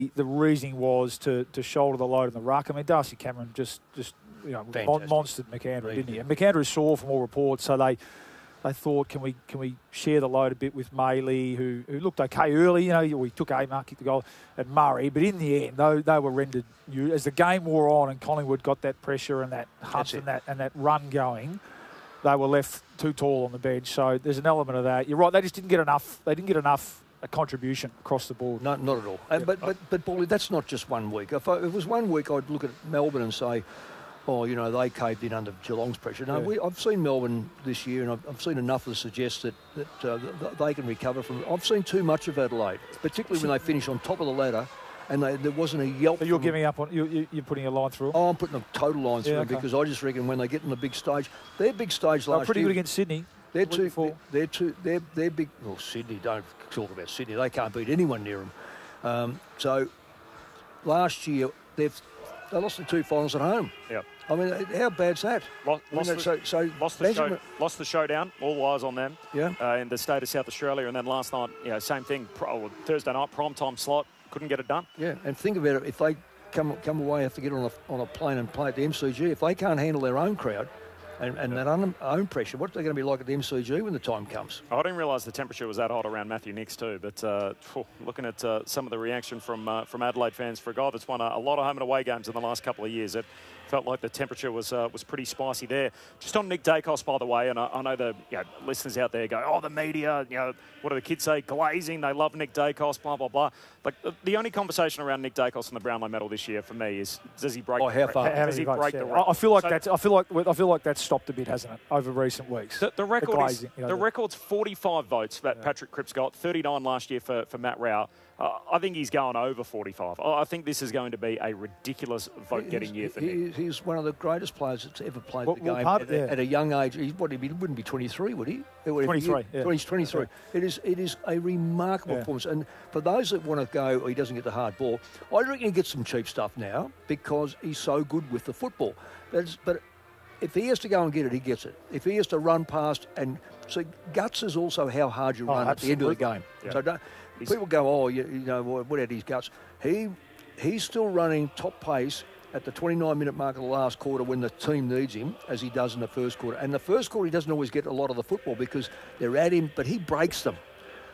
the reasoning was to shoulder the load in the ruck. I mean, Darcy Cameron just monstered McAndrew, didn't he? And McAndrew saw from all reports, so they thought, can we share the load a bit with Maley, who looked okay early. We took Amar, kicked the goal, and Murray, but in the end, they were rendered. As the game wore on and Collingwood got that pressure and that hunt and that run going, they were left too tall on the bench. So there's an element of that. You're right. They just didn't get enough. They didn't get enough a contribution across the board. No, not at all. But Paulie, that's not just 1 week. If it was 1 week, I'd look at Melbourne and say, they caved in under Geelong's pressure. No, I've seen Melbourne this year, and I've seen enough to suggest that they can recover from it. I've seen too much of Adelaide, particularly when they finish on top of the ladder, and there wasn't a yelp. So you're giving up on you're putting a line through. Oh, I'm putting a total line through because I just reckon when they get in the big stage, their big stage last year. Pretty good against Sydney. They're big. Well, Sydney, don't talk about Sydney. They can't beat anyone near them. So last year they lost the 2 finals at home. Yeah. I mean, how bad's that? Lost the showdown. All eyes on them. Yeah. In the state of South Australia, and then last night, same thing. Thursday night, prime time slot, couldn't get it done. Yeah, and think about it. If they come away, have to get on a plane and play at the MCG. If they can't handle their own crowd and that own pressure, what are they going to be like at the MCG when the time comes? I didn't realise the temperature was that hot around Matthew Nicks too. But looking at some of the reaction from Adelaide fans for a guy that's won a lot of home and away games in the last couple of years, it felt like the temperature was pretty spicy there. Just on Nick Dacos, by the way, and I know the listeners out there go, the media, what do the kids say? Glazing, they love Nick Dacos, blah, blah, blah. Like the only conversation around Nick Dacos and the Brownlow medal this year for me is, does he break the record? Does he break the record? I feel like that's stopped a bit, hasn't it, over recent weeks? The record's 45 votes that Patrick Cripps got, 39 last year for Matt Rowell. I think he's going over 45. I think this is going to be a ridiculous vote-getting year for Nick. He's one of the greatest players that's ever played the game at a young age. He wouldn't be 23, would he? 23. He's 23. It is a remarkable performance. And for those that want to go, he doesn't get the hard ball, I reckon he gets some cheap stuff now because he's so good with the football. But if he has to go and get it, he gets it. If he has to run past, and so guts is also how hard you run at the end of the game. Yeah. So people go, what are his guts? He's still running top pace at the 29-minute mark of the last quarter when the team needs him, as he does in the first quarter. And the first quarter, he doesn't always get a lot of the football because they're at him, but he breaks them.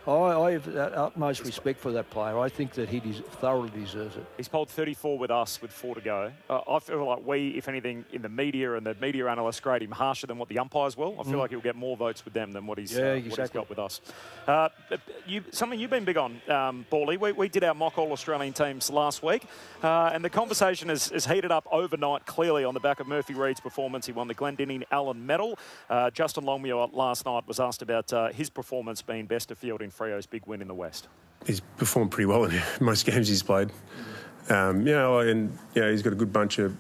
I have utmost respect for that player. I think that he thoroughly deserves it. He's polled 34 with us with 4 to go. I feel like we, if anything, in the media and the media analysts grade him harsher than what the umpires will. I feel like he'll get more votes with them than what he's got with us. Something you've been big on, Bally. We did our mock All-Australian teams last week, and the conversation has heated up overnight, clearly, on the back of Murphy Reid's performance. He won the Glendinning Allen Medal. Justin Longmuir last night was asked about his performance being best of field in Freo's big win in the West. He's performed pretty well in most games he's played. He's got a good bunch of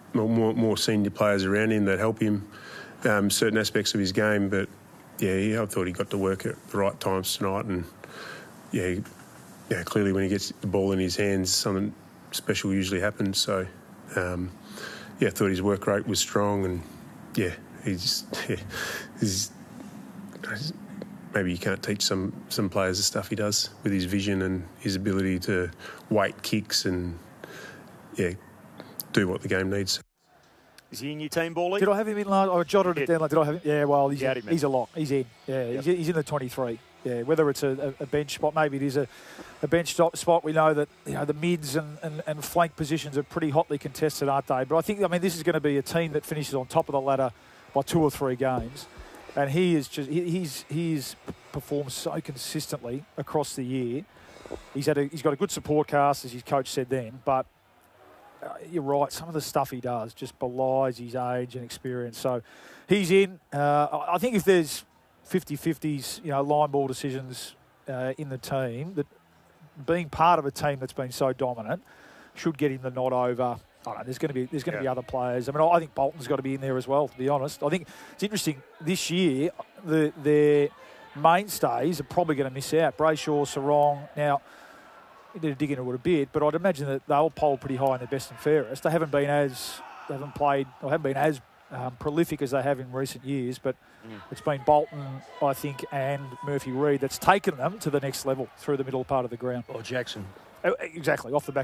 more senior players around him that help him certain aspects of his game. But I thought he got to work at the right times tonight, and clearly when he gets the ball in his hands, something special usually happens. So I thought his work rate was strong, and maybe you can't teach some players the stuff he does with his vision and his ability to weight kicks and do what the game needs. Is he in your team, Bally? Did I have him in last? I jotted it down. Did I have him? Yeah, well, he's a lock. He's in. Yeah, yep. He's in the 23. Yeah, whether it's a bench spot, maybe it is a bench spot. We know that the mids and flank positions are pretty hotly contested, aren't they? But I think this is going to be a team that finishes on top of the ladder by 2 or 3 games. And he's performed so consistently across the year. He's got a good support cast, as his coach said then. But you're right, some of the stuff he does just belies his age and experience. So he's in. I think if there's 50-50s, line ball decisions in the team, that being part of a team that's been so dominant should get him the nod over. I don't know, there's going to be other players. I mean, I think Bolton's got to be in there as well, to be honest. I think it's interesting this year, their mainstays are probably going to miss out. Brayshaw, Sarong. Now, you need to dig into it a bit, but I'd imagine that they'll poll pretty high in their best and fairest. They haven't been as prolific as they have in recent years, but it's been Bolton, I think, and Murphy Reid that's taken them to the next level through the middle part of the ground. Or Jackson. Exactly, off the back